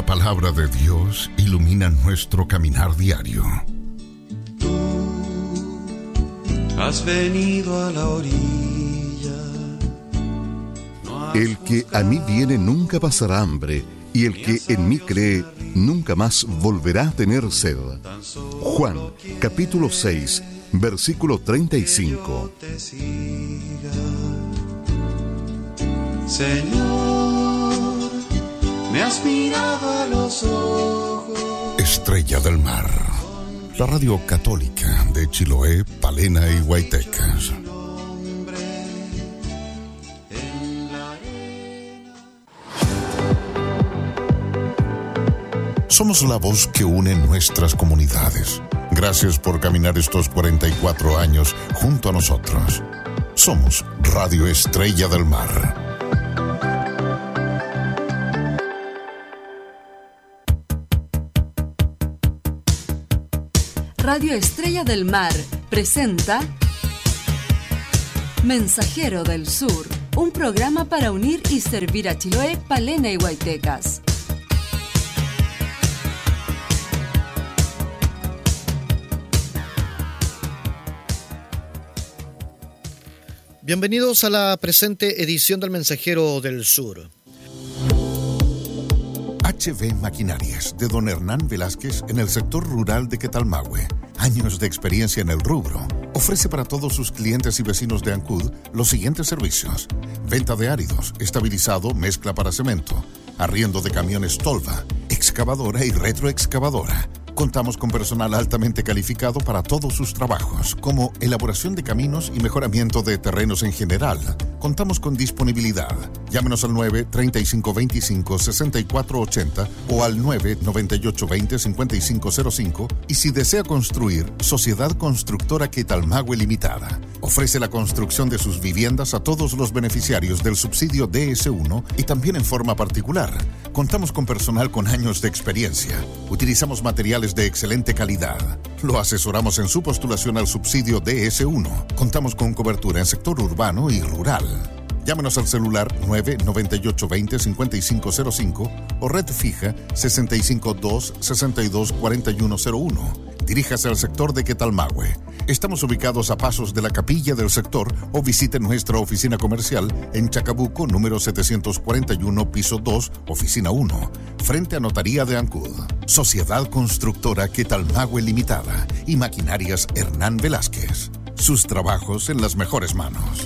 La palabra de Dios ilumina nuestro caminar diario. Has venido a la orilla. El que a mí viene nunca pasará hambre, y el que en mí cree nunca más volverá a tener sed. Juan, capítulo 6, versículo 35. Señor, me has mirado a los ojos. Estrella del Mar, la radio católica de Chiloé, Palena y Huaytecas. Somos la voz que une nuestras comunidades. Gracias por caminar estos 44 años junto a nosotros. Somos Radio Estrella del Mar. Radio Estrella del Mar presenta Mensajero del Sur, un programa para unir y servir a Chiloé, Palena y Huaytecas. Bienvenidos a la presente edición del Mensajero del Sur. HB Maquinarias, de don Hernán Velázquez, en el sector rural de Quetalmahue. Años de experiencia en el rubro. Ofrece para todos sus clientes y vecinos de Ancud los siguientes servicios: venta de áridos, estabilizado, mezcla para cemento, arriendo de camiones tolva, excavadora y retroexcavadora. Contamos con personal altamente calificado para todos sus trabajos, como elaboración de caminos y mejoramiento de terrenos en general. Contamos con disponibilidad. Llámenos al 9-3525-6480 o al 9-9820-5505. Y si desea construir, Sociedad Constructora Quetalmahue Limitada ofrece la construcción de sus viviendas a todos los beneficiarios del subsidio DS1 y también en forma particular. Contamos con personal con años de experiencia. Utilizamos materiales de excelente calidad. Lo asesoramos en su postulación al subsidio DS1. Contamos con cobertura en sector urbano y rural. Llámenos al celular 9-9820-5505 o red fija 652-624101. Diríjase al sector de Quetalmahue. Estamos ubicados a pasos de la capilla del sector o visite nuestra oficina comercial en Chacabuco, número 741, piso 2, oficina 1, frente a Notaría de Ancud. Sociedad Constructora Quetalmahue Limitada y Maquinarias Hernán Velázquez. Sus trabajos en las mejores manos.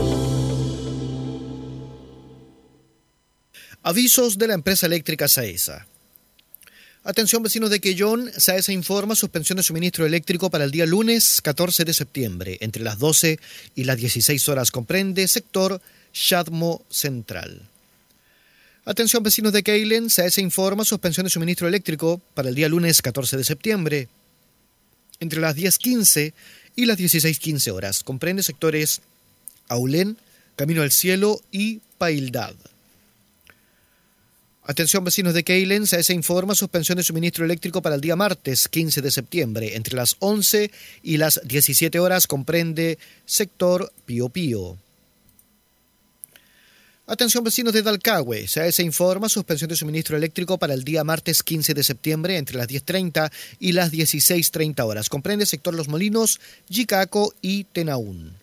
Avisos de la empresa eléctrica SAESA. Atención vecinos de Quellón, SAESA informa suspensión de suministro eléctrico para el día lunes 14 de septiembre, entre las 12 y las 16 horas, comprende sector Chadmo Central. Atención vecinos de Keilen, SAESA informa suspensión de suministro eléctrico para el día lunes 14 de septiembre, entre las 10:15 y las 16:15 horas, comprende sectores Aulén, Camino al Cielo y Paildad. Atención vecinos de Keilen, SAESA informa suspensión de suministro eléctrico para el día martes 15 de septiembre, entre las 11 y las 17 horas, comprende sector Pío Pío. Atención vecinos de Dalcahue, SAESA informa suspensión de suministro eléctrico para el día martes 15 de septiembre, entre las 10:30 y las 16:30 horas, comprende sector Los Molinos, Yicaco y Tenaún.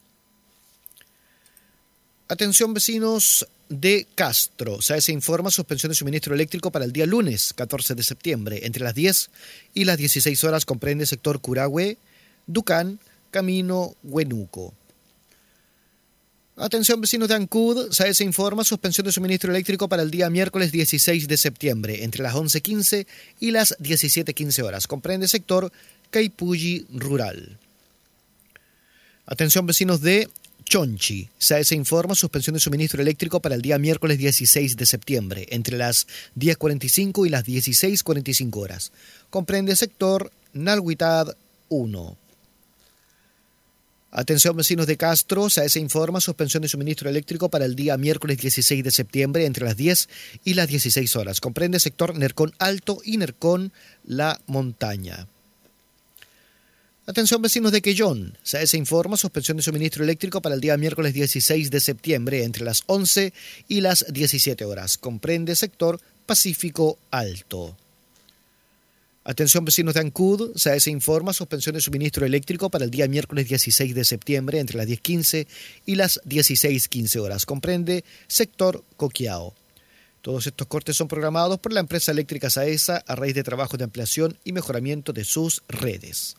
Atención vecinos de Castro, SAESA informa suspensión de suministro eléctrico para el día lunes 14 de septiembre, entre las 10 y las 16 horas, comprende sector Curahue, Ducán, Camino Huenuco. Atención vecinos de Ancud, SAESA informa suspensión de suministro eléctrico para el día miércoles 16 de septiembre, entre las 11:15 y las 17:15 horas, comprende sector Caipulli Rural. Atención vecinos de Chonchi, SAESA informa suspensión de suministro eléctrico para el día miércoles 16 de septiembre, entre las 10:45 y las 16:45 horas. Comprende sector Nalhuitad 1. Atención vecinos de Castro, SAESA informa suspensión de suministro eléctrico para el día miércoles 16 de septiembre, entre las 10 y las 16 horas. Comprende sector Nercón Alto y Nercón La Montaña. Atención vecinos de Quellón, SAESA informa suspensión de suministro eléctrico para el día miércoles 16 de septiembre entre las 11 y las 17 horas. Comprende sector Pacífico Alto. Atención vecinos de Ancud, SAESA informa suspensión de suministro eléctrico para el día miércoles 16 de septiembre entre las 10:15 y las 16:15 horas. Comprende sector Coquiao. Todos estos cortes son programados por la empresa eléctrica SAESA a raíz de trabajos de ampliación y mejoramiento de sus redes.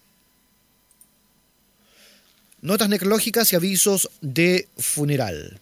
Notas necrológicas y avisos de funeral.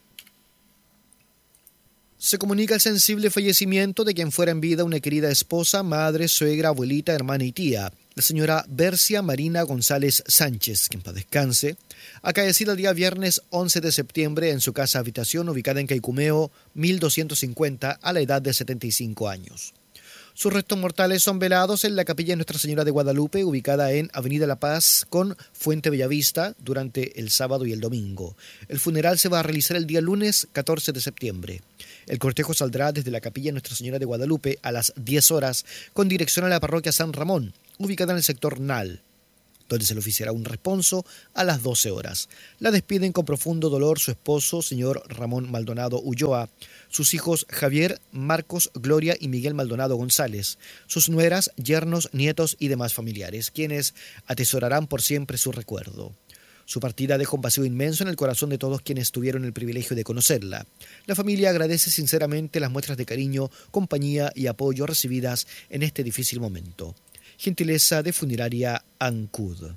Se comunica el sensible fallecimiento de quien fuera en vida una querida esposa, madre, suegra, abuelita, hermana y tía, la señora Bercia Marina González Sánchez, que en paz descanse, acaecida el día viernes 11 de septiembre en su casa habitación ubicada en Caicumeo 1250 a la edad de 75 años. Sus restos mortales son velados en la capilla de Nuestra Señora de Guadalupe, ubicada en Avenida La Paz con Fuente Bellavista, durante el sábado y el domingo. El funeral se va a realizar el día lunes 14 de septiembre. El cortejo saldrá desde la capilla de Nuestra Señora de Guadalupe a las 10 horas con dirección a la parroquia San Ramón, ubicada en el sector Nal, donde se le oficiará un responso a las 12 horas. La despiden con profundo dolor su esposo, señor Ramón Maldonado Ulloa, sus hijos Javier, Marcos, Gloria y Miguel Maldonado González, sus nueras, yernos, nietos y demás familiares, quienes atesorarán por siempre su recuerdo. Su partida dejó un vacío inmenso en el corazón de todos quienes tuvieron el privilegio de conocerla. La familia agradece sinceramente las muestras de cariño, compañía y apoyo recibidas en este difícil momento. Gentileza de Funeraria Ancud.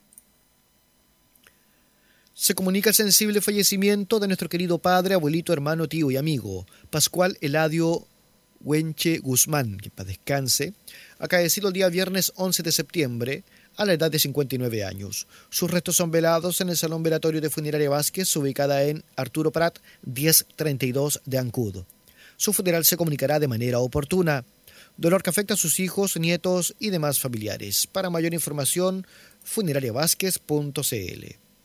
Se comunica el sensible fallecimiento de nuestro querido padre, abuelito, hermano, tío y amigo, Pascual Eladio Huenche Guzmán, que en paz descanse, acaecido el día viernes 11 de septiembre a la edad de 59 años. Sus restos son velados en el Salón Velatorio de Funeraria Vázquez, ubicada en Arturo Prat 1032 de Ancud. Su funeral se comunicará de manera oportuna. Dolor que afecta a sus hijos, nietos y demás familiares. Para mayor información, funerariavázquez.cl.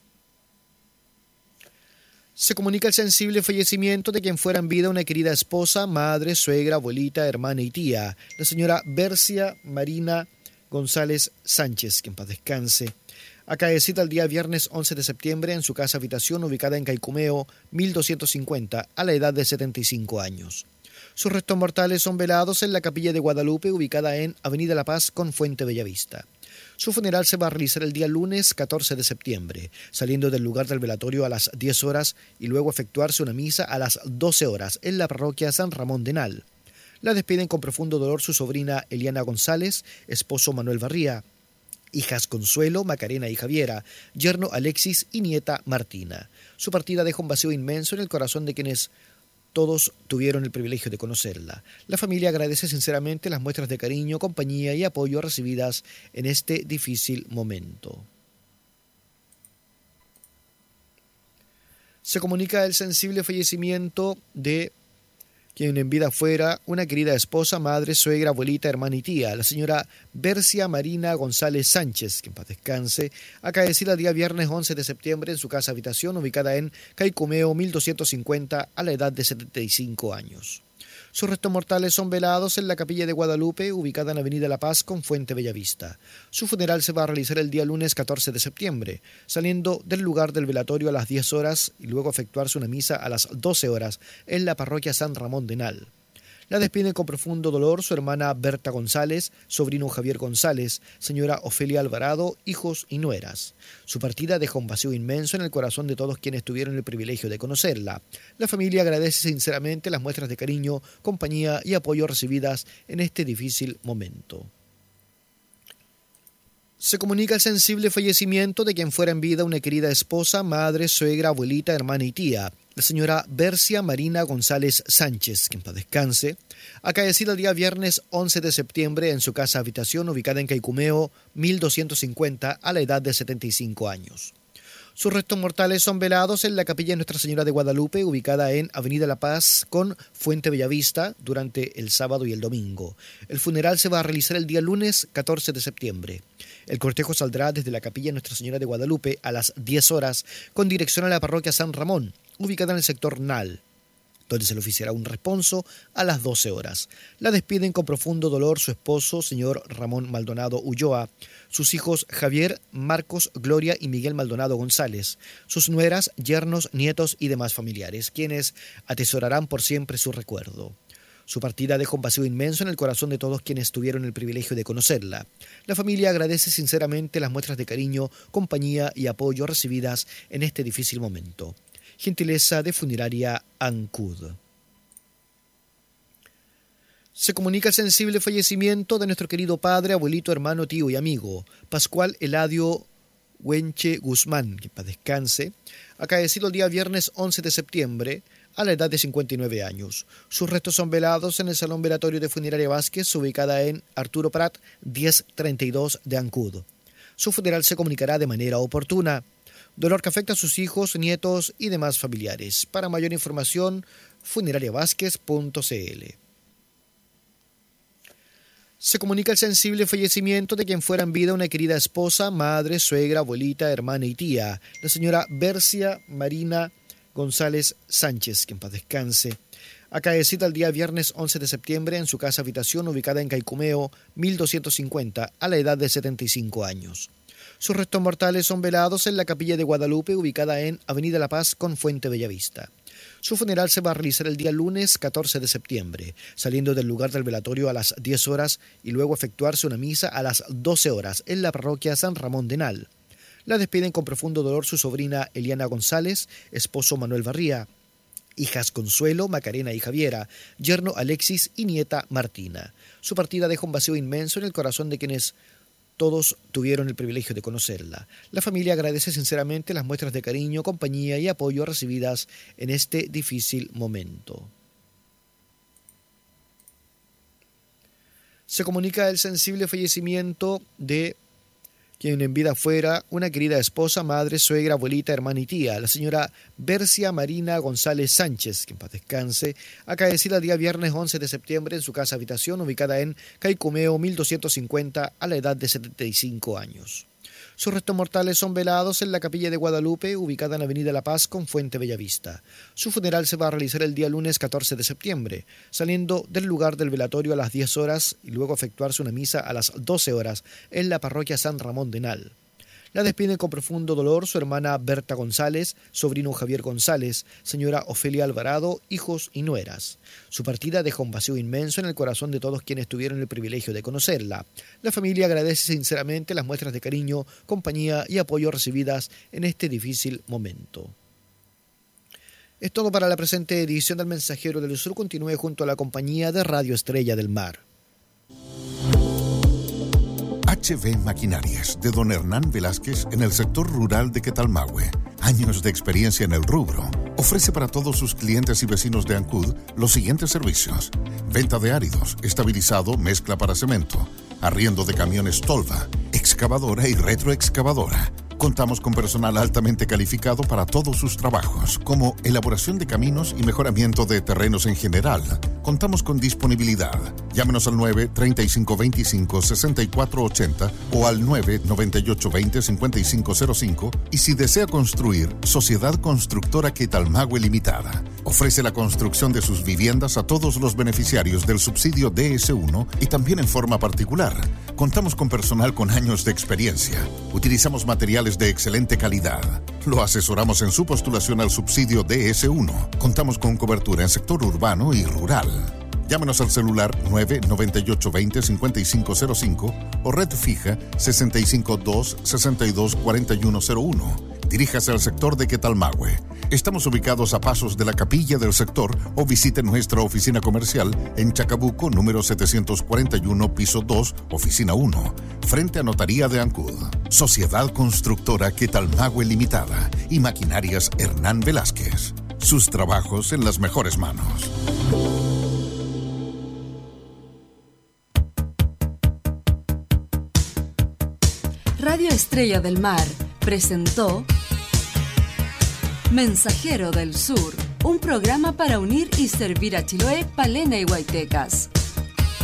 Se comunica el sensible fallecimiento de quien fuera en vida una querida esposa, madre, suegra, abuelita, hermana y tía, la señora Bercia Marina González Sánchez, que en paz descanse, acaecida el día viernes 11 de septiembre en su casa habitación ubicada en Caicumeo 1250 a la edad de 75 años. Sus restos mortales son velados en la capilla de Guadalupe, ubicada en Avenida La Paz con Fuente Bellavista. Su funeral se va a realizar el día lunes 14 de septiembre, saliendo del lugar del velatorio a las 10 horas y luego efectuarse una misa a las 12 horas en la parroquia San Ramón de Nal. La despiden con profundo dolor su sobrina Eliana González, esposo Manuel Barría, hijas Consuelo, Macarena y Javiera, yerno Alexis y nieta Martina. Su partida deja un vacío inmenso en el corazón de quienes todos tuvieron el privilegio de conocerla. La familia agradece sinceramente las muestras de cariño, compañía y apoyo recibidas en este difícil momento. Se comunica el sensible fallecimiento de quien en vida fuera una querida esposa, madre, suegra, abuelita, hermana y tía, la señora Bercia Marina González Sánchez, que en paz descanse, acaecida el día viernes 11 de septiembre en su casa habitación ubicada en Caicumeo 1250 a la edad de 75 años. Sus restos mortales son velados en la capilla de Guadalupe, ubicada en Avenida La Paz con Fuente Bellavista. Su funeral se va a realizar el día lunes 14 de septiembre, saliendo del lugar del velatorio a las 10 horas y luego efectuarse una misa a las 12 horas en la parroquia San Ramón de Nal. La despiden con profundo dolor su hermana Berta González, sobrino Javier González, señora Ofelia Alvarado, hijos y nueras. Su partida deja un vacío inmenso en el corazón de todos quienes tuvieron el privilegio de conocerla. La familia agradece sinceramente las muestras de cariño, compañía y apoyo recibidas en este difícil momento. Se comunica el sensible fallecimiento de quien fuera en vida una querida esposa, madre, suegra, abuelita, hermana y tía, la señora Bercia Marina González Sánchez, que en paz descanse, acaecida el día viernes 11 de septiembre en su casa habitación ubicada en Caicumeo 1250 a la edad de 75 años. Sus restos mortales son velados en la capilla de Nuestra Señora de Guadalupe, ubicada en Avenida La Paz con Fuente Bellavista, durante el sábado y el domingo. El funeral se va a realizar el día lunes 14 de septiembre. El cortejo saldrá desde la capilla de Nuestra Señora de Guadalupe a las 10 horas con dirección a la parroquia San Ramón, ubicada en el sector Nal, donde se le oficiará un responso a las 12 horas. La despiden con profundo dolor su esposo, señor Ramón Maldonado Ulloa, sus hijos Javier, Marcos, Gloria y Miguel Maldonado González, sus nueras, yernos, nietos y demás familiares, quienes atesorarán por siempre su recuerdo. Su partida deja un vacío inmenso en el corazón de todos quienes tuvieron el privilegio de conocerla. La familia agradece sinceramente las muestras de cariño, compañía y apoyo recibidas en este difícil momento. Gentileza de Funeraria Ancud. Se comunica el sensible fallecimiento de nuestro querido padre, abuelito, hermano, tío y amigo, Pascual Eladio Huenche Guzmán, que para descanse, acaecido el día viernes 11 de septiembre, a la edad de 59 años. Sus restos son velados en el Salón Velatorio de Funeraria Vázquez, ubicada en Arturo Prat, 1032 de Ancud. Su funeral se comunicará de manera oportuna. Dolor que afecta a sus hijos, nietos y demás familiares. Para mayor información, funerariavázquez.cl. Se comunica el sensible fallecimiento de quien fuera en vida una querida esposa, madre, suegra, abuelita, hermana y tía, la señora Bercia Marina González Sánchez, que en paz descanse, acaecida el día viernes 11 de septiembre en su casa habitación ubicada en Caicumeo, 1250, a la edad de 75 años. Sus restos mortales son velados en la capilla de Guadalupe, ubicada en Avenida La Paz con Fuente Bellavista. Su funeral se va a realizar el día lunes 14 de septiembre, saliendo del lugar del velatorio a las 10 horas y luego efectuarse una misa a las 12 horas en la parroquia San Ramón de Nal. La despiden con profundo dolor su sobrina Eliana González, esposo Manuel Barría, hijas Consuelo, Macarena y Javiera, yerno Alexis y nieta Martina. Su partida deja un vacío inmenso en el corazón de quienes todos tuvieron el privilegio de conocerla. La familia agradece sinceramente las muestras de cariño, compañía y apoyo recibidas en este difícil momento. Se comunica el sensible fallecimiento de quien en vida fuera una querida esposa, madre, suegra, abuelita, hermana y tía, la señora Bercia Marina González Sánchez, que en paz descanse, acaecida el día viernes 11 de septiembre en su casa habitación ubicada en Caicumeo 1250 a la edad de 75 años. Sus restos mortales son velados en la capilla de Guadalupe, ubicada en Avenida La Paz con Fuente Bellavista. Su funeral se va a realizar el día lunes 14 de septiembre, saliendo del lugar del velatorio a las 10 horas y luego efectuarse una misa a las 12 horas en la parroquia San Ramón de Nal. La despiden con profundo dolor su hermana Berta González, sobrino Javier González, señora Ofelia Alvarado, hijos y nueras. Su partida deja un vacío inmenso en el corazón de todos quienes tuvieron el privilegio de conocerla. La familia agradece sinceramente las muestras de cariño, compañía y apoyo recibidas en este difícil momento. Es todo para la presente edición del Mensajero del Sur. Continúe junto a la compañía de Radio Estrella del Mar. HB Maquinarias, de don Hernán Velásquez, en el sector rural de Quetalmahue. Años de experiencia en el rubro. Ofrece para todos sus clientes y vecinos de Ancud los siguientes servicios: venta de áridos, estabilizado, mezcla para cemento, arriendo de camiones Tolva, excavadora y retroexcavadora. Contamos con personal altamente calificado para todos sus trabajos, como elaboración de caminos y mejoramiento de terrenos en general. Contamos con disponibilidad. Llámenos al 9-3525-6480 o al 9-9820-5505 y si desea construir, Sociedad Constructora Quetalmahue Limitada. Ofrece la construcción de sus viviendas a todos los beneficiarios del subsidio DS1 y también en forma particular. Contamos con personal con años de experiencia. Utilizamos materiales de excelente calidad. Lo asesoramos en su postulación al subsidio DS1. Contamos con cobertura en sector urbano y rural. Llámenos al celular 998-20-5505 o red fija 652-624101. Diríjase al sector de Quetalmahue. Estamos ubicados a pasos de la capilla del sector o visite nuestra oficina comercial en Chacabuco, número 741, piso 2, oficina 1, frente a Notaría de Ancud. Sociedad Constructora Quetalmahue Limitada y Maquinarias Hernán Velásquez. Sus trabajos en las mejores manos. Radio Estrella del Mar presentó Mensajero del Sur, un programa para unir y servir a Chiloé, Palena y Huaytecas.